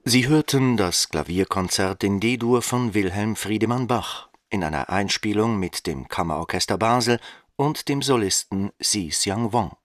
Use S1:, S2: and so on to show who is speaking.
S1: Sie hörten das Klavierkonzert in D-Dur von Wilhelm Friedemann Bach in einer Einspielung mit dem Kammerorchester Basel und dem Solisten Si Xiang Wang.